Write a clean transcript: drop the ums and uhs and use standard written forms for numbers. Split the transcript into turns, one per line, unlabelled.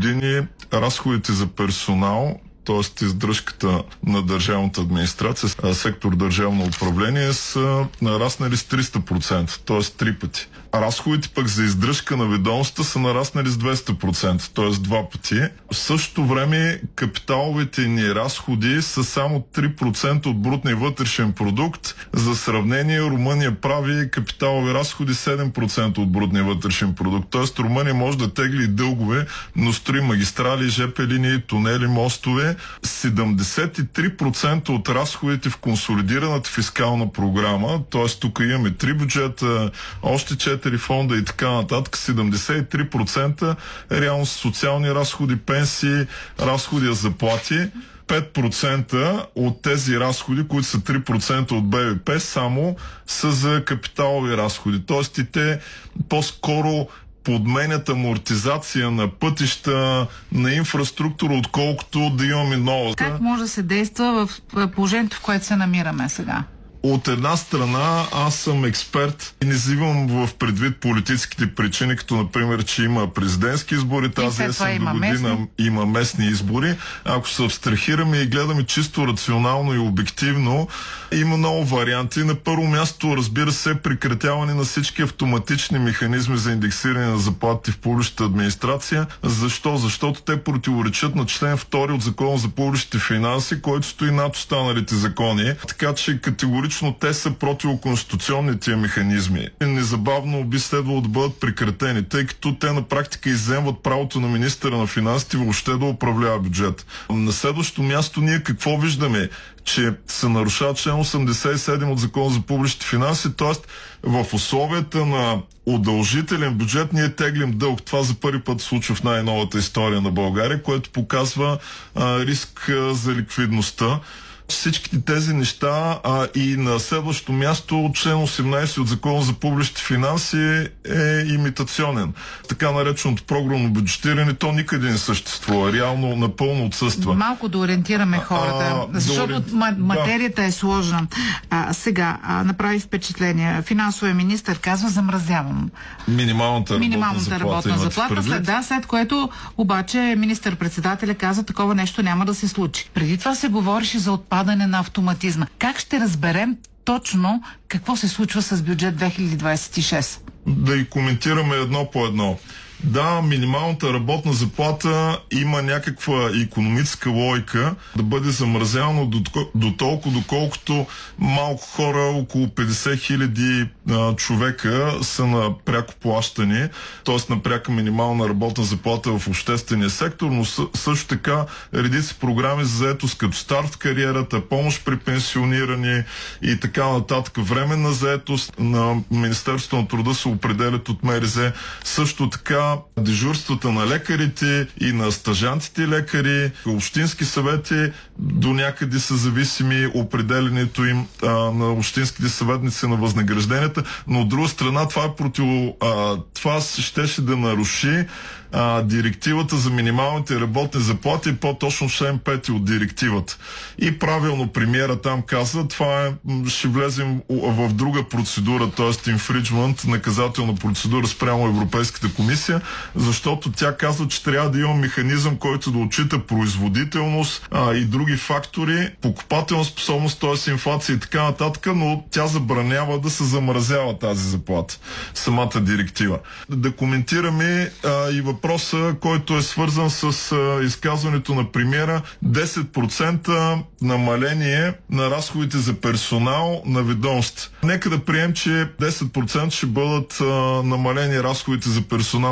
години разходите за персонал, т.е. издръжката на държавната администрация, сектор държавно управление, са нараснали с 300%, т.е. 3 пъти. А разходите пък за издръжка на ведомствата са нараснали с 200%, т.е. 2 пъти. В същото време капиталовите ни разходи са само 3% от брутния вътрешен продукт. За сравнение, Румъния прави капиталови разходи 7% от брутния вътрешен продукт. Т.е. Румъния може да тегли дългове, но строи магистрали, ЖП линии, тунели, мостове. 73% от разходите в консолидираната фискална програма, т.е. тук имаме 3 бюджета, още 4 фонда и така нататък, 73% реално са социални разходи, пенсии, разходи за заплати. 5% от тези разходи, които са 3% от БВП, само са за капиталови разходи. Тоест и те по-скоро подменят амортизация на пътища, на инфраструктура, отколкото да имаме нова.
Как може да се действа в положението, в което се намираме сега?
От една страна, аз съм експерт и не взимам в предвид политическите причини, като например, че има президентски избори, тази есен до година има местни избори. Ако се абстрахираме и гледаме чисто рационално и обективно, има много варианти. На първо място, разбира се, прекратяване на всички автоматични механизми за индексиране на заплатите в публичната администрация. Защо? Защото те противоречат на член 2 от Закона за публичните финанси, който стои над останалите закони. Така че категорично те са противоконституционни тия механизми. Незабавно би следвало да бъдат прекратени, тъй като те на практика изземват правото на министъра на финансите въобще да управлява бюджет. На следващото място ние какво виждаме? Че се нарушава член 87 от Закона за публичните финанси, т.е. в условията на удължителен бюджет ние теглим дълг. Това за първи път се случва в най-новата история на България, което показва риск за ликвидността. Всичките тези неща и на следващото място член 18 от Закона за публичните финанси е имитационен. Така нареченото програмно бюджетиране, то никъде не съществува. Реално напълно отсъства.
Малко да ориентираме хората, защото материята е сложна. Сега направи впечатление. Финансовия министър казва замразявам.
Минималната работна заплата.
След което обаче министър-председателя каза такова нещо няма да се случи. Преди това се говореше за отпадане на автоматизма. Как ще разберем точно какво се случва с бюджет 2026?
Да и коментираме едно по едно. Да, минималната работна заплата има някаква икономическа логика да бъде замразявано до толкова, доколкото малко хора, около 50 хиляди човека са на пряко плащане, т.е. на пряка минимална работна заплата в обществения сектор, но също така редици програми за заетост като старт в кариерата, помощ при пенсиониране и така нататък. Временна заетост на Министерството на труда се определят от МРЗ. Също така дежурствата на лекарите и на стажантите лекари, общински съвети до някъде са зависими определенето им на общинските съветници на възнагражденията, но от друга страна това щеше да наруши директивата за минималните работни заплати, по-точно член 5 от директивата. И правилно премиера там каза, ще влезем в друга процедура, т.е. инфриджмент, наказателна процедура спрямо Европейската комисия, защото тя казва, че трябва да има механизъм, който да отчита производителност и други фактори, покупателна способност, т.е. инфлация и така нататък, но тя забранява да се замразява тази заплата, самата директива. Да коментираме и въпроса, който е свързан с изказването на премиера, 10% намаление на разходите за персонал на ведомства. Нека да приемем, че 10% ще бъдат намалени разходите за персонал